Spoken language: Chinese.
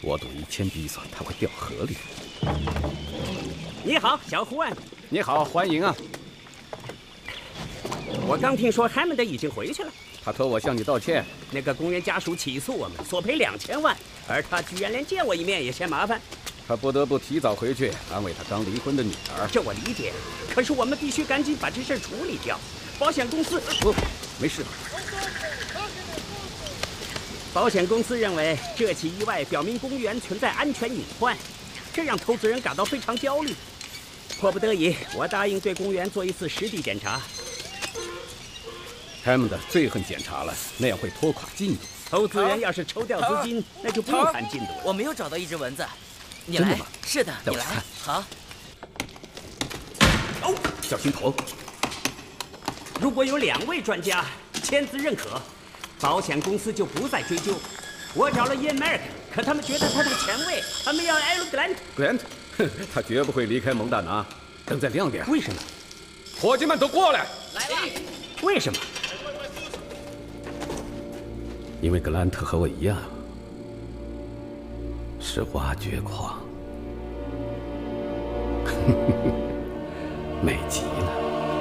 我赌1000比索他会掉河里。 你好，小胡安。 你好，欢迎啊。 我刚听说海蒙德已经回去了。 他托我向你道歉。 那个公园家属起诉我们，索赔2000万，而他居然连见我一面也嫌麻烦。 他不得不提早回去安慰他刚离婚的女儿。 这我理解，可是我们必须赶紧把这事处理掉。保险公司不，没事。 保险公司认为这起意外表明公园存在安全隐患，这让投资人感到非常焦虑。迫不得已，我答应对公园做一次实地检查。 他们的最恨检查了，那样会拖垮进度。 投资人要是抽掉资金，那就不用谈进度了。 我没有找到一只蚊子，你来。 真的吗？ 是的，你来。好。 哦， 小心头。 如果有2位专家签字认可，保险公司就不再追究。我找了 Ian Merrick， 可他们觉得他太前卫，他们要 Alan Grant。 哼，他绝不会离开蒙大拿。等再亮点。 为什么？ 伙计们都过来！ 来了。 为什么？ 因为格兰特和我一样，是挖掘狂。美极了。